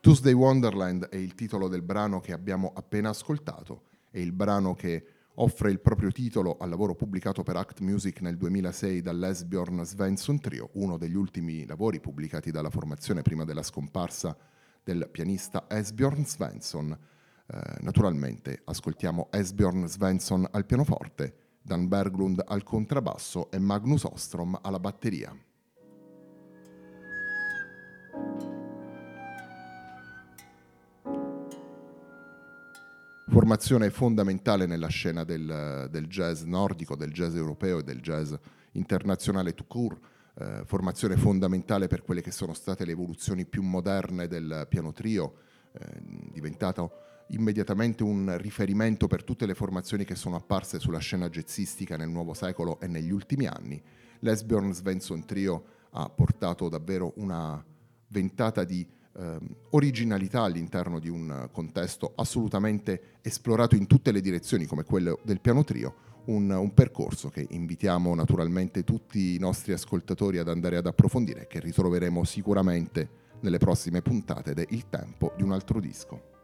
Tuesday Wonderland è il titolo del brano che abbiamo appena ascoltato, è il brano che offre il proprio titolo al lavoro pubblicato per Act Music nel 2006 dall'Esbjörn Svensson Trio, uno degli ultimi lavori pubblicati dalla formazione prima della scomparsa del pianista Esbjörn Svensson. Naturalmente ascoltiamo Esbjörn Svensson al pianoforte, Dan Berglund al contrabbasso e Magnus Ostrom alla batteria. Formazione fondamentale nella scena del jazz nordico, del jazz europeo e del jazz internazionale tout court, formazione fondamentale per quelle che sono state le evoluzioni più moderne del piano trio, diventato immediatamente un riferimento per tutte le formazioni che sono apparse sulla scena jazzistica nel nuovo secolo e negli ultimi anni. L'Esbjörn Svensson Trio ha portato davvero una ventata di originalità all'interno di un contesto assolutamente esplorato in tutte le direzioni come quello del piano trio, un percorso che invitiamo naturalmente tutti i nostri ascoltatori ad andare ad approfondire, che ritroveremo sicuramente nelle prossime puntate de Il tempo di un altro disco.